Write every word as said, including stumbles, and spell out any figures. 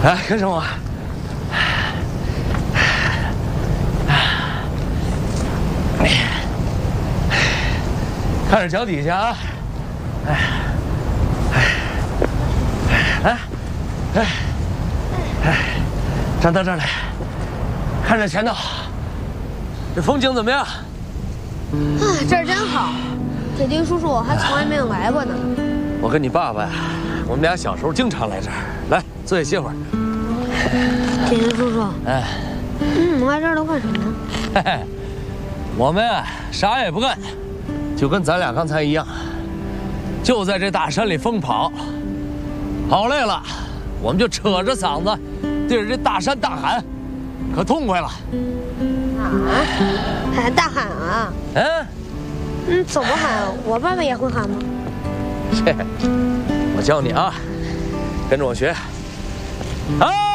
来，跟上我。看着脚底下啊！哎，哎，来，哎，哎，站到这儿来，看着前头，这风景怎么样？啊， 这儿真好，铁钉叔叔我还从来没有来过呢。 我跟你爸爸呀，我们俩小时候经常来这儿。来，坐下歇会儿。 铁钉叔叔， 哎， 嗯，来这儿都干什么呀？ 嘿嘿，我们啊，啥也不干。就跟咱俩刚才一样，就在这大山里疯跑，跑累了，我们就扯着嗓子对着这大山大喊，可痛快了。 啊，还大喊啊？ 嗯， 嗯，怎么喊？我爸爸也会喊吗？ 这，我教你啊，跟着我学。啊！